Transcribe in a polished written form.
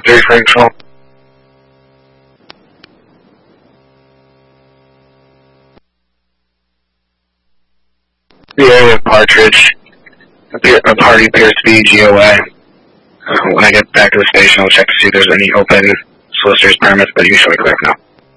3 for control. The area of Partridge. A party appears to be GOA. When I get back to the station, I'll check to see if there's any open solicitor's permits, but usually clear for now.